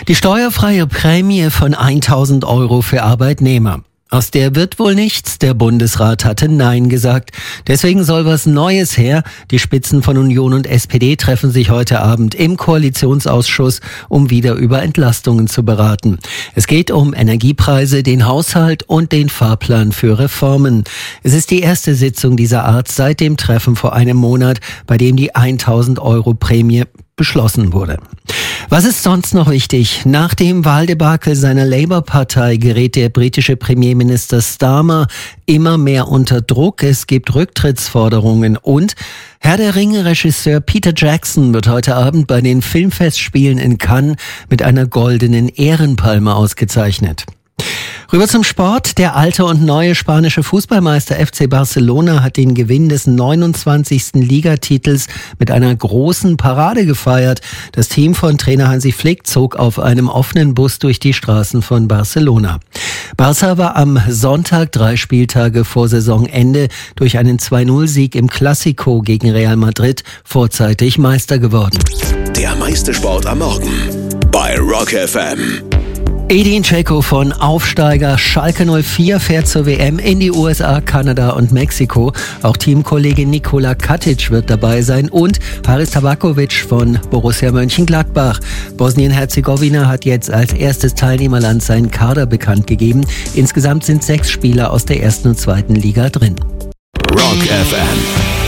Die steuerfreie Prämie von 1.000 Euro für Arbeitnehmer. Aus der wird wohl nichts. Der Bundesrat hatte Nein gesagt. Deswegen soll was Neues her. Die Spitzen von Union und SPD treffen sich heute Abend im Koalitionsausschuss, um wieder über Entlastungen zu beraten. Es geht um Energiepreise, den Haushalt und den Fahrplan für Reformen. Es ist die erste Sitzung dieser Art seit dem Treffen vor einem Monat, bei dem die 1.000 Euro Prämie beschlossen wurde. Was ist sonst noch wichtig? Nach dem Wahldebakel seiner Labour-Partei gerät der britische Premierminister Starmer immer mehr unter Druck. Es gibt Rücktrittsforderungen und Herr der Ringe-Regisseur Peter Jackson wird heute Abend bei den Filmfestspielen in Cannes mit einer goldenen Ehrenpalme ausgezeichnet. Rüber zum Sport. Der alte und neue spanische Fußballmeister FC Barcelona hat den Gewinn des 29. Ligatitels mit einer großen Parade gefeiert. Das Team von Trainer Hansi Flick zog auf einem offenen Bus durch die Straßen von Barcelona. Barca war am Sonntag 3 Spieltage vor Saisonende durch einen 2-0-Sieg im Clásico gegen Real Madrid vorzeitig Meister geworden. Der meiste Sport am Morgen bei Rock FM. Edin Dzeko von Aufsteiger Schalke 04 fährt zur WM in die USA, Kanada und Mexiko. Auch Teamkollege Nikola Katic wird dabei sein und Haris Tabakovic von Borussia Mönchengladbach. Bosnien-Herzegowina hat jetzt als erstes Teilnehmerland seinen Kader bekannt gegeben. Insgesamt sind 6 Spieler aus der 1. und 2. Liga drin. Rock FM.